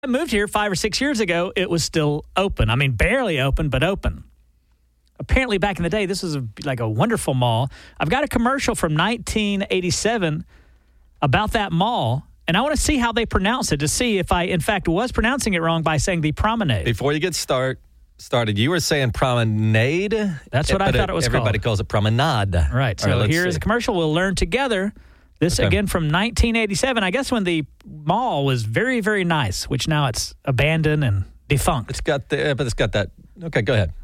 I moved here 5 or 6 years ago, it was still open. I mean, barely open, but open. Apparently, back in the day, this was like a wonderful mall. I've got a commercial from 1987 about that mall, and I want to see how they pronounce it to see if I, in fact, was pronouncing it wrong by saying the Promenade. Before you get started, you were saying Promenade. That's what I thought it was Everybody calls it Promenade. Right. So here's a commercial. We'll learn together. This, again, from 1987. I guess when the mall was very, very nice, which now it's abandoned and defunct. It's got that. Okay, go ahead.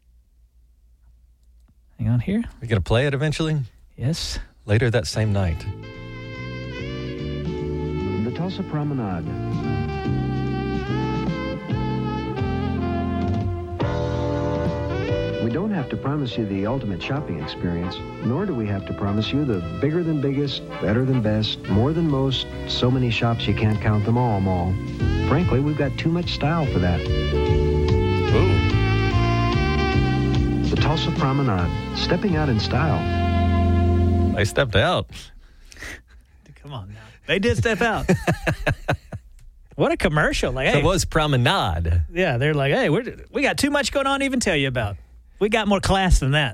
Hang on here. We're going to play it eventually? Yes. Later that same night. The Tulsa Promenade. We don't have to promise you the ultimate shopping experience, nor do we have to promise you the bigger than biggest, better than best, more than most, so many shops you can't count them all mall. Frankly, we've got too much style for that. Ooh. The Tulsa Promenade, stepping out in style. They stepped out. Come on now. They did step out. What a commercial. Like, hey, it was Promenade. Yeah, they're like, hey, we got too much going on to even tell you about. We got more class than that.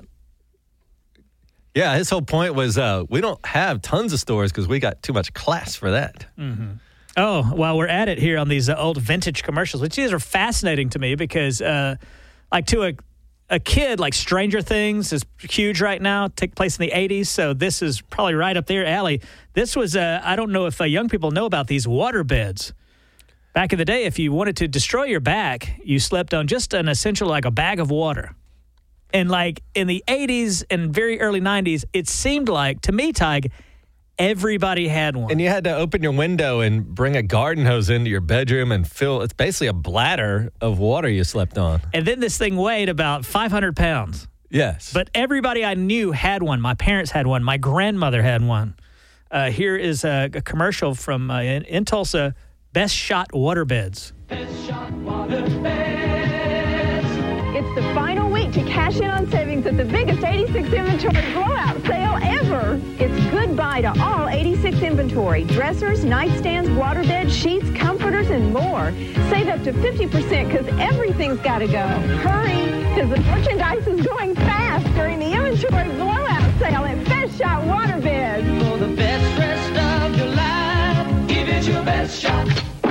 Yeah, his whole point was we don't have tons of stores because we got too much class for that. Mm-hmm. Oh, while we're at it here on these old vintage commercials, which these are fascinating to me because, like, to a kid, like Stranger Things is huge right now, take place in the 80s, so this is probably right up their alley. This was, I don't know if young people know about these water beds. Back in the day, if you wanted to destroy your back, you slept on just an essential, like a bag of water. And like in the 80s and very early 90s, it seemed like, to me, Tig, everybody had one. And you had to open your window and bring a garden hose into your bedroom and fill, it's basically a bladder of water you slept on. And then this thing weighed about 500 pounds. Yes. But everybody I knew had one. My parents had one. My grandmother had one. Here is a commercial from in Tulsa, Best Shot Water Beds. Best Shot Water Beds. It's the final week to cash in on savings at the biggest 86 inventory blowout sale ever. It's goodbye to all 86 inventory. Dressers, nightstands, waterbeds, sheets, comforters, and more. Save up to 50% because everything's got to go. Hurry, because the merchandise is going fast during the inventory blowout sale at Best Shot Waterbeds. For the best rest of your life, give it your best shot.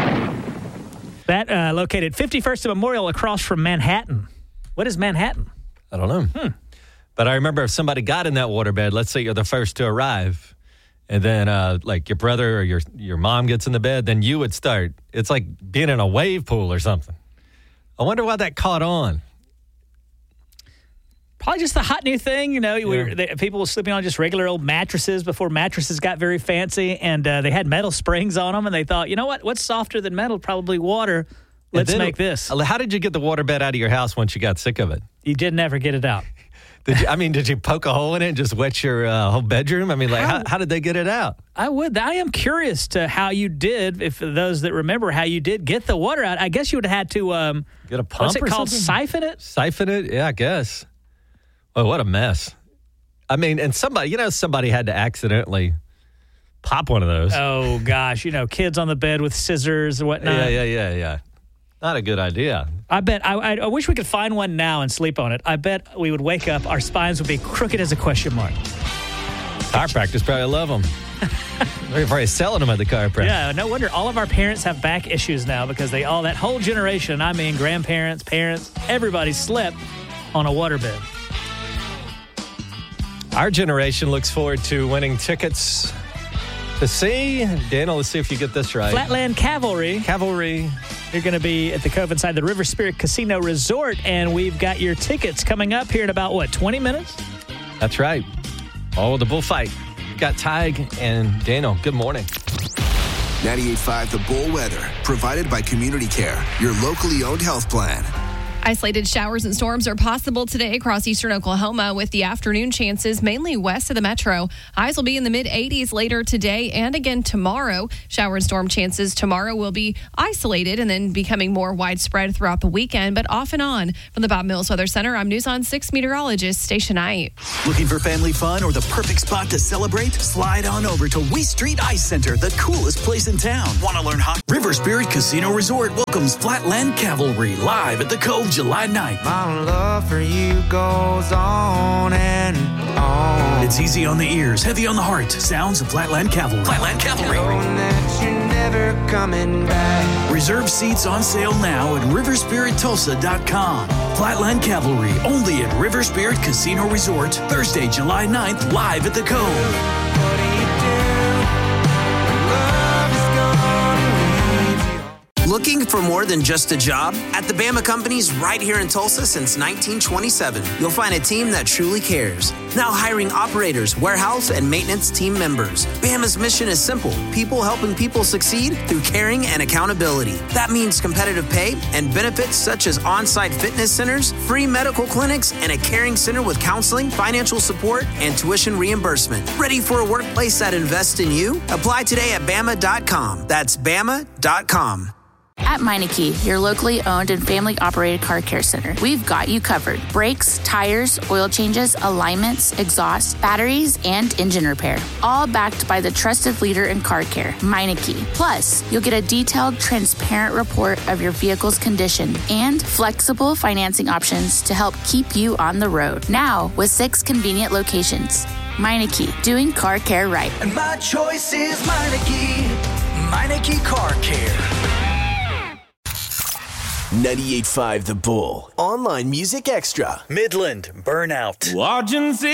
That located 51st and Memorial across from Manhattan. What is Manhattan? I don't know. But I remember if somebody got in that waterbed, let's say you're the first to arrive, and then like your brother or your mom gets in the bed, then you would start. It's like being in a wave pool or something. I wonder why that caught on. Probably just the hot new thing. You know, people were sleeping on just regular old mattresses before mattresses got very fancy, and they had metal springs on them, and they thought, you know what? What's softer than metal? Probably water. Let's make this. How did you get the waterbed out of your house once you got sick of it? You did never get it out. Did you poke a hole in it and just wet your whole bedroom? I mean, like, how did they get it out? I am curious to how you did, if those that remember how you did get the water out. I guess you would have had to get a pump. What's it called? Siphon it? Siphon it? Yeah, I guess. Oh, what a mess. I mean, and somebody had to accidentally pop one of those. Oh, gosh. Kids on the bed with scissors and whatnot. Yeah. Not a good idea. I bet. I wish we could find one now and sleep on it. I bet we would wake up, our spines would be crooked as a question mark. Chiropractors probably love them. They're probably selling them at the chiropractor. Yeah, no wonder all of our parents have back issues now because that whole generation, I mean grandparents, parents, everybody slept on a waterbed. Our generation looks forward to winning tickets to see, Daniel, let's see if you get this right. Flatland Cavalry. Cavalry. You're going to be at the Cove inside the River Spirit Casino Resort, and we've got your tickets coming up here in about, 20 minutes? That's right. Oh, the bullfight. We've got Tig and Daniel. Good morning. 98.5 The Bull Weather, provided by Community Care, your locally owned health plan. Isolated showers and storms are possible today across eastern Oklahoma with the afternoon chances mainly west of the metro. Highs will be in the mid-80s later today and again tomorrow. Shower and storm chances tomorrow will be isolated and then becoming more widespread throughout the weekend, but off and on. From the Bob Mills Weather Center, I'm News on 6 meteorologist Stacia Knight. Looking for family fun or the perfect spot to celebrate? Slide on over to Wee Street Ice Center, the coolest place in town. Want to learn how? River Spirit Casino Resort welcomes Flatland Cavalry live at the Cove July 9th. My love for you goes on and on. It's easy on the ears, heavy on the heart. Sounds of Flatland Cavalry. Flatland Cavalry. Knowing that you're never coming back. Reserve seats on sale now at riverspirittulsa.com. Flatland Cavalry, only at River Spirit Casino Resort. Thursday, July 9th, live at the Cove. What do you do when love is gone and leaves you? Looking for more than just a job? At the Bama Companies right here in Tulsa since 1927, you'll find a team that truly cares. Now hiring operators, warehouse, and maintenance team members. Bama's mission is simple. People helping people succeed through caring and accountability. That means competitive pay and benefits such as on-site fitness centers, free medical clinics, and a caring center with counseling, financial support, and tuition reimbursement. Ready for a workplace that invests in you? Apply today at Bama.com. That's Bama.com. At Meineke, your locally owned and family-operated car care center, we've got you covered. Brakes, tires, oil changes, alignments, exhaust, batteries, and engine repair. All backed by the trusted leader in car care, Meineke. Plus, you'll get a detailed, transparent report of your vehicle's condition and flexible financing options to help keep you on the road. Now, with 6 convenient locations. Meineke, doing car care right. And my choice is Meineke. Meineke Car Care. 98.5 The Bull. Online Music Extra. Midland Burnout. Watching